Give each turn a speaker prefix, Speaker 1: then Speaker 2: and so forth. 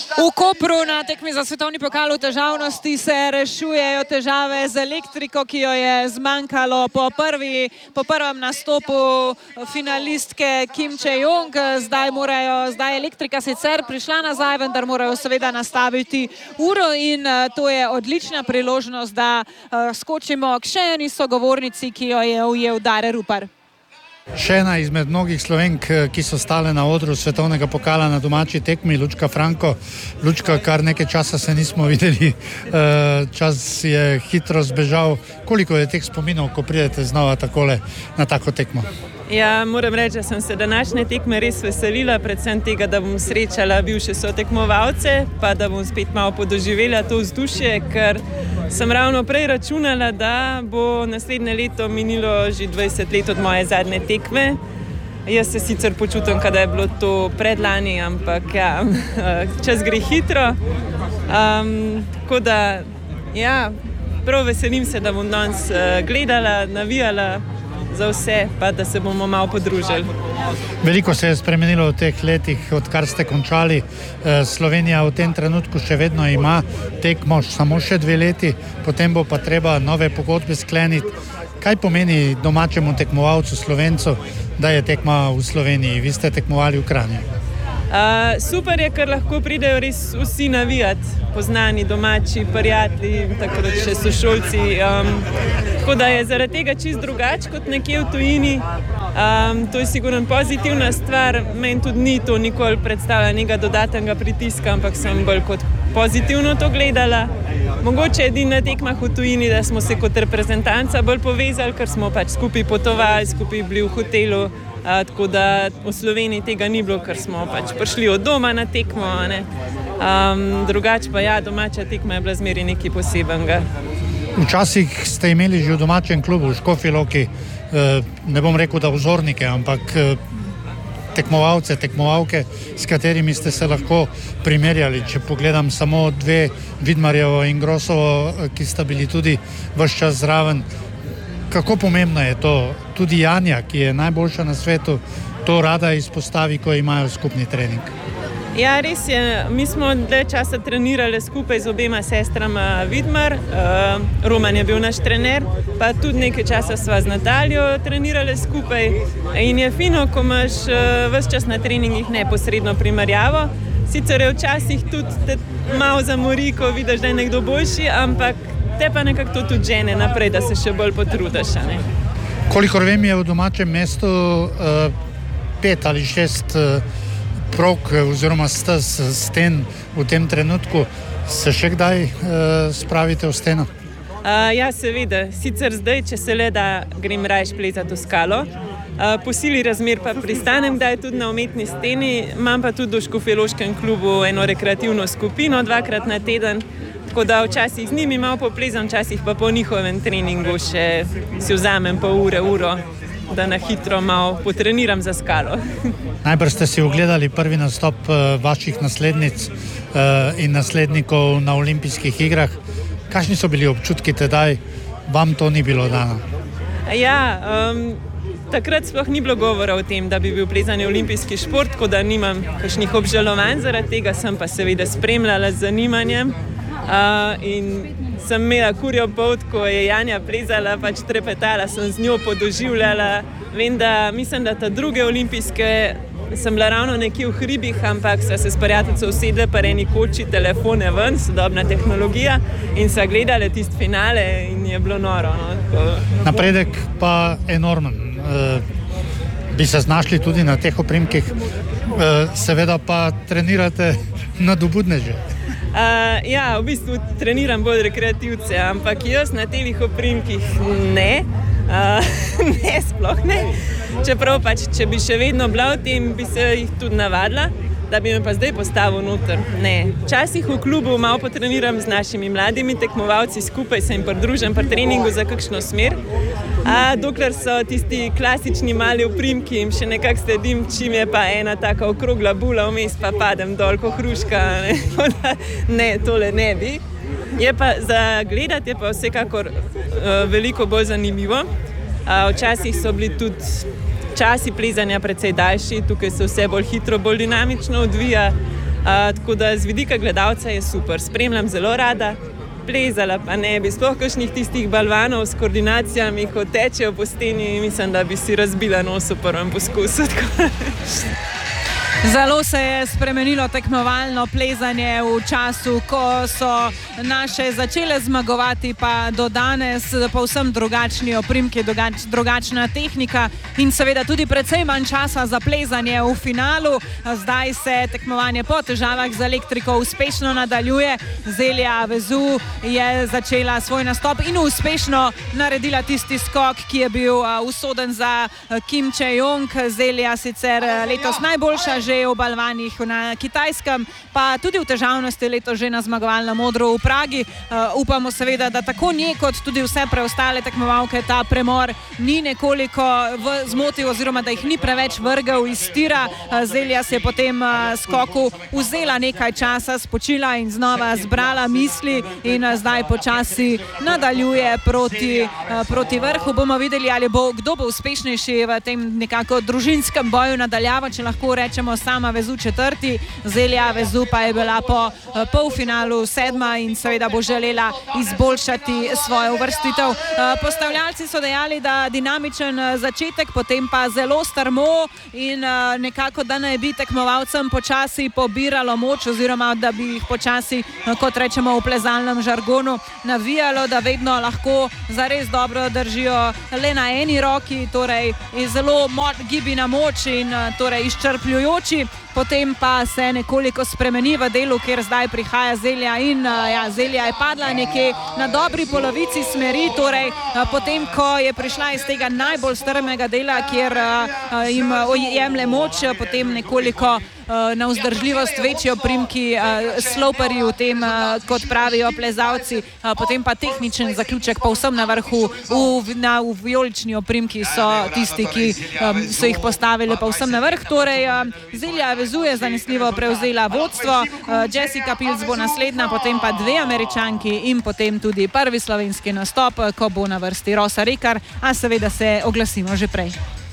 Speaker 1: V Kopru na tekmi za svetovni pokal v težavnosti se rešujejo težave z elektriko, ki jo je zmanjkalo po prvem nastopu finalistke Kim Chae-young. Zdaj je elektrika sicer prišla nazaj, vendar morajo seveda nastaviti uro in to je odlična priložnost, da skočimo k še eni sogovornici, ki jo je ujel Dare Rupar.
Speaker 2: Še ena izmed mnogih Slovenk, ki so stale na odru svetovnega pokala na domači tekmi, Lučka Franko. Lučka, kar nekaj časa se nismo videli, čas je hitro zbežal. Koliko je teh spominov, ko pridete znova takole na tako tekmo?
Speaker 3: Ja, moram reči, da sem se današnje tekme res veselila, predvsem tega, da bom srečala bivše sotekmovalce, pa da bom spet malo podoživela to vzdušje, ker sem ravno prej računala, da bo naslednje leto minilo že 20 let od moje zadnje tekme. Jaz se sicer počutim, da je bilo to predlani, ampak ja, čas gre hitro. Tako da, ja, prav veselim se, da bom danes gledala, navijala za vse, pa da se bomo malo podružili.
Speaker 2: Veliko se je spremenilo v teh letih, odkar ste končali. Slovenija v tem trenutku še vedno ima tekmo samo še 2 leti, potem bo pa treba nove pogodbe skleniti. Kaj pomeni domačemu tekmovalcu Slovencu, da je tekma v Sloveniji? Vi ste tekmovali v Kranju.
Speaker 3: Super je, ker lahko pridejo res vsi navijati, poznani, domači, prijatelji, takrat še sošolci. Tako da je zaradi tega čisto drugače kot nekje v tujini. To je sigurno pozitivna stvar. Meni tudi ni to nikoli predstavlja nekega dodatnega pritiska, ampak sem bolj kot pozitivno to gledala. Mogoče edina tekmah v tujini, da smo se kot reprezentanca bolj povezali, ker smo pač skupaj potovali, skupaj bili v hotelu. Tako da v Sloveniji tega ni bilo, ker smo pač prišli od doma na tekmo. Drugače pa ja, domača tekma je bila zmeraj nekaj posebenega.
Speaker 2: Včasih ste imeli že v domačem klubu v Škofji Loki, ne bom rekel, da vzornike, ampak tekmovalce, tekmovalke, s katerimi ste se lahko primerjali. Če pogledam samo 2, Vidmarjevo in Grosovo, ki sta bili tudi ves čas zraven. Kako pomembno je to? Tudi Janja, ki je najboljša na svetu, to rada izpostavi, ko imajo skupni trening.
Speaker 3: Ja, res je. Mi smo dlje časa trenirali skupaj z obema sestrama Vidmar. Roman je bil naš trener, pa tudi nekaj časa sva z Nataljo trenirali skupaj. In je fino, ko imaš ves čas na treningih neposredno primerjavo. Sicer je včasih tudi malo zamori, ko vidiš, da je nekdo boljši, ampak te pa nekako to tudi žene naprej, da se še bolj potrudiš.
Speaker 2: Kolikor vem, je v domačem mestu 5 ali 6 prog oziroma sten v tem trenutku. Se še kdaj spravite v steno?
Speaker 3: Ja, seveda. Sicer zdaj, če se le da, grem raje plezati v skalo. Po sili razmer pa pristanem, da je tudi na umetni steni. Imam pa tudi v Škofjeloškem klubu eno rekreativno skupino 2-krat na teden. Tako da včasih z njimi malo poplezam, včasih pa po njihovem treningu še si vzamem pol uro, da na hitro malo potreniram za skalo.
Speaker 2: Najbrž ste si ogledali prvi nastop vaših naslednic in naslednikov na olimpijskih igrah. Kakšni so bili občutki tedaj? Vam to ni bilo dano?
Speaker 3: Ja, takrat sploh ni bilo govora o tem, da bi bil plezanje olimpijski šport, tako da nimam kakšnih obžalovanj, zaradi tega sem pa seveda spremljala z zanimanjem. In sem imela kurjo polt, ko je Janja plezala, pač trepetala, sem z njo podoživljala. Vem, da mislim, da ta druge olimpijske sem bila ravno nekje v hribih, ampak so se s prijateljico usedle pa eni koči, telefone ven, sodobna tehnologija, in so gledali tisti finale in je bilo noro.
Speaker 2: Napredek pa enormen. Bi se znašli tudi na teh oprimkih, seveda pa trenirate nadobudneže.
Speaker 3: Ja, v bistvu treniram bolj rekreativce, ampak jaz na teh oprimkih ne. Ne, sploh ne. Čeprav pač, če bi še vedno bila v tem, bi se jih tudi navadila, da bi me pa zdaj postavil noter. Ne. Včasih v klubu malo potreniram z našimi mladimi tekmovalci, skupaj se jim pridružim pri treningu za kakšno smer. Dokler so tisti klasični mali oprimki in še nekako sledim, čim je pa ena taka okrogla bula vmes, pa padem dol ko hruška. Ne, tole ne bi. Je pa za gledati, je pa vsekakor veliko bolj zanimivo. Včasih so bili tudi časi plezanja precej daljši, tukaj se vse bolj hitro, bolj dinamično odvija. Tako da z vidika gledalca je super, spremljam zelo rada. Plezala pa ne bi, sploh kakšnih tistih balvanov s koordinacijami, ko tečejo po steni, mislim, da bi si razbila nos v prvem poskusu.
Speaker 1: Zelo se je spremenilo tekmovalno plezanje v času, ko so naše začele zmagovati, pa do danes povsem drugačni oprimki, drugačna tehnika in seveda tudi precej manj časa za plezanje v finalu. Zdaj se tekmovanje po težavah z elektriko uspešno nadaljuje. Zelja Vezu je začela svoj nastop in uspešno naredila tisti skok, ki je bil usoden za Kim Chae-young. Zelja sicer letos najboljša že v balvanih na Kitajskem, pa tudi v težavnosti letos že na zmagovalnem odru v Pragi. Upamo seveda, da tako nje kot tudi vse preostale tekmovalke ta premor ni nekoliko zmotil oziroma da jih ni preveč vrgel iz tira. Zelja se je po tem skoku vzela nekaj časa, spočila in znova zbrala misli in zdaj počasi nadaljuje proti vrhu. Bomo videli, ali kdo bo uspešnejši v tem nekako družinskem boju nadaljava, če lahko rečemo sama Vezu četrti. Zelja Vezu pa je bila po polfinalu 7. in seveda bo želela izboljšati svojo uvrstitev. Postavljalci so dejali, da dinamičen začetek, potem pa zelo strmo in nekako, da naj bi tekmovalcem počasi pobiralo moč oziroma da bi jih počasi, kot rečemo v plezalnem žargonu, navijalo, da vedno lahko zares dobro držijo le na eni roki, torej zelo gibi na moč in torej izčrpljujoči. Potem pa se nekoliko spremeni v delu, kjer zdaj prihaja Zelja in Zelja je padla nekje na dobri polovici smeri, torej potem, ko je prišla iz tega najbolj strmega dela, kjer jim jemlje moč, potem nekoliko na vzdržljivost večjo primki, sloperji v tem, kot pravijo plezalci, potem pa tehničen zaključek povsem na vrhu, v vijolični oprimki so tisti, ki so jih postavili povsem na vrh. Torej, Zelja Vezu je zanesljivo prevzela vodstvo, Jessica Pilc bo naslednja, potem pa 2 Američanki in potem tudi prvi slovenski nastop, ko bo na vrsti Rosa Rekar, a seveda se oglasimo že prej.